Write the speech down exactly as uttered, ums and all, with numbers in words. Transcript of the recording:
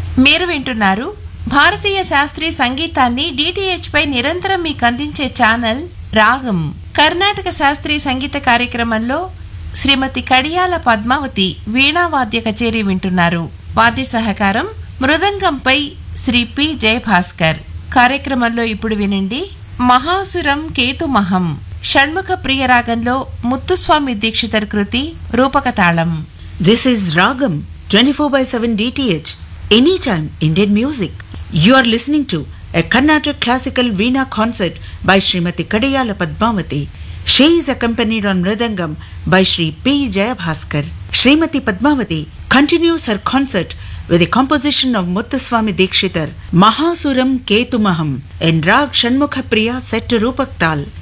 మీరు వింటున్నారు భారతీయ శాస్త్రీయ సంగీతాన్ని డిటిహెచ్ పై నిరంతరం మీకు అందించే ఛానల్ రాగం. కర్ణాటక శాస్త్రీయ సంగీత కార్యక్రమంలో శ్రీమతి కడియాల పద్మావతి వీణావాద్య కచేరీ వింటున్నారు. వాద్య సహకారం మృదంగంపై శ్రీ పి జయభాస్కర్. కార్యక్రమంలో ఇప్పుడు వినండి మహాసురం కేతుమహం షణ్ముఖ ప్రియ రాగంలో ముత్తుస్వామి దీక్షితర్ కృతి రూపక తాళం. This is Ragam twenty-four by seven D T H, anytime Indian music. You are listening to a Carnatic classical Veena concert by Srimati Kadiyala Padmavati. She is accompanied on Mridangam by Sri P. Jayabhaskar. Srimati Padmavati continues her concert with a composition of Muthuswami Dikshitar, Mahasuram Ketumaham, and Rag Shanmukha Priya set to Rupak Tal.